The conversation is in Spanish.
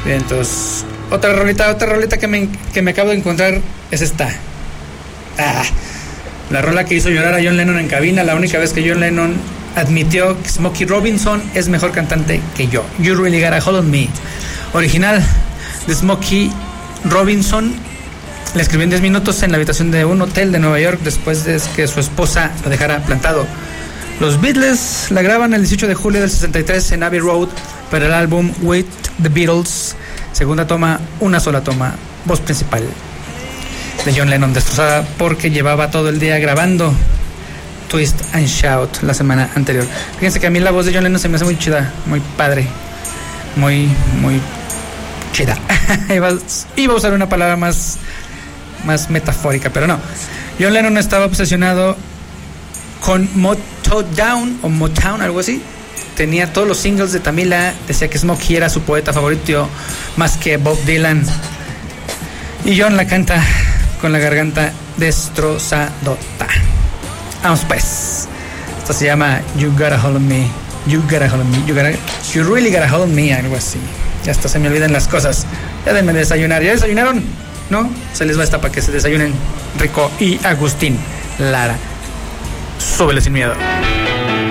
Bien, entonces, otra rolita que me acabo de encontrar es esta. La rola que hizo llorar a John Lennon en cabina, la única vez que John Lennon admitió que Smokey Robinson es mejor cantante que yo. You Really Got a Hold on Me. Original de Smokey Robinson. La escribió en 10 minutos en la habitación de un hotel de Nueva York después de que su esposa lo dejara plantado. Los Beatles la graban el 18 de julio del 63 en Abbey Road para el álbum With the Beatles. Segunda toma, una sola toma, voz principal de John Lennon destrozada porque llevaba todo el día grabando Twist and Shout la semana anterior. Fíjense que a mí la voz de John Lennon se me hace muy chida, muy padre, muy chida. Iba a usar una palabra más metafórica, pero no. John Lennon estaba obsesionado con Motown, algo así. Tenía todos los singles de Tamila. Decía que Smokey era su poeta favorito más que Bob Dylan. Y John la canta con la garganta destrozadota. Vamos pues. Esto se llama You Gotta Hold on Me. You Gotta Hold on Me. You Really Gotta Hold on Me. Algo así. Ya hasta se me olvidan las cosas. Ya denme desayunar. ¿Ya desayunaron? ¿No? Se les va esta para que se desayunen rico. Y Agustín Lara. Súbele sin miedo.